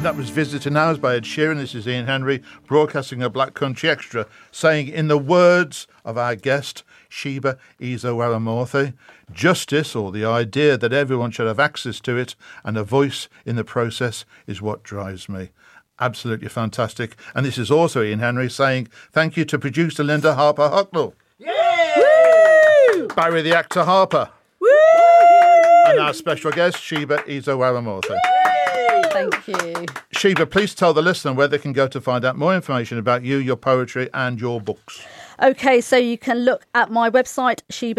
That was Visiting Hours by Ed Sheeran. This is Ian Henry, broadcasting a Black Country Extra, saying, in the words of our guest, Sheba Izo-Waramorthy, justice, or the idea that everyone should have access to it and a voice in the process, is what drives me. Absolutely fantastic. And this is also Ian Henry saying, thank you to producer Linda Harper Hucknall. Yay! Barry the actor Harper. Woo! And our special guest, Sheba Izo-Waramorthy. Thank you. Sheba, please tell the listener where they can go to find out more information about you, your poetry and your books. Okay, so you can look at my website,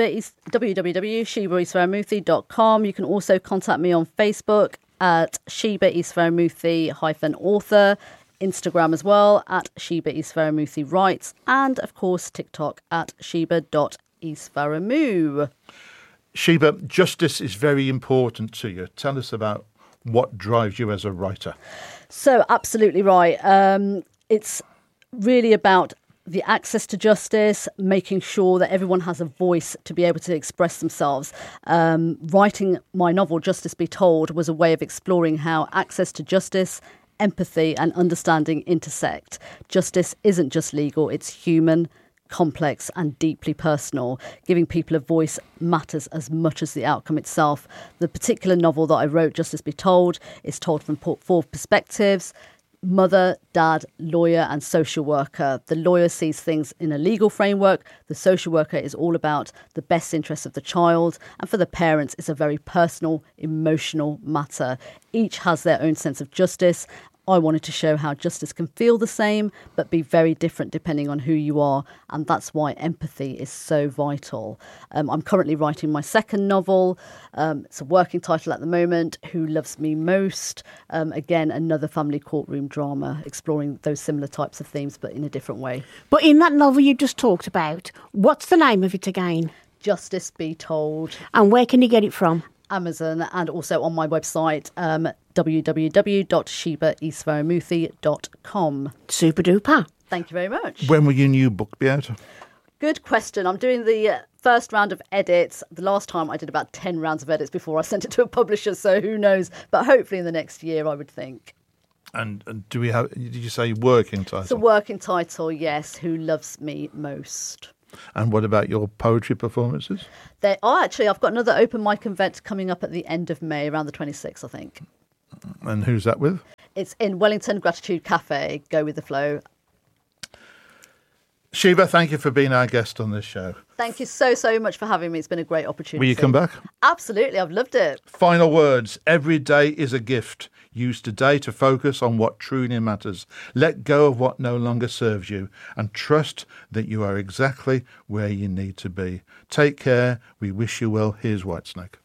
www.shebaisvaramuthi.com. You can also contact me on Facebook at Sheba Isvaramuthi-author, Instagram as well at Sheba Isvaramuthi Writes, and of course TikTok at Sheba.Isvaramu. Sheba, justice is very important to you. Tell us about what drives you as a writer. So absolutely right. It's really about the access to justice, making sure that everyone has a voice to be able to express themselves. Writing my novel, Justice Be Told, was a way of exploring how access to justice, empathy and understanding intersect. Justice isn't just legal, it's human, complex and deeply personal. Giving people a voice matters as much as the outcome itself. The particular novel that I wrote, Justice Be Told, is told from 4 perspectives: mother, dad, lawyer and social worker. The lawyer sees things in a legal framework. The social worker is all about the best interests of the child. And for the parents, it's a very personal, emotional matter. Each has their own sense of justice. I wanted to show how justice can feel the same, but be very different depending on who you are. And that's why empathy is so vital. I'm currently writing my second novel. It's a working title at the moment, Who Loves Me Most? Again, another family courtroom drama, exploring those similar types of themes, but in a different way. But in that novel you just talked about, what's the name of it again? Justice Be Told. And where can you get it from? Amazon, and also on my website, www.shebaisvaramuthi.com. Super duper. Thank you very much. When will your new book be out? Good question. I'm doing the first round of edits. The last time I did about 10 rounds of edits before I sent it to a publisher, so who knows? But hopefully in the next year, I would think. And do we have, did you say working title? It's a working title, yes, Who Loves Me Most. And what about your poetry performances? They are actually, I've got another open mic event coming up at the end of May, around the 26th, I think. And who's that with? It's in Wellington Gratitude Cafe. Go with the flow. Sheba, thank you for being our guest on this show. Thank you so much for having me. It's been a great opportunity. Will you come back? Absolutely. I've loved it. Final words. Every day is a gift. Use today to focus on what truly matters. Let go of what no longer serves you and trust that you are exactly where you need to be. Take care. We wish you well. Here's Whitesnake.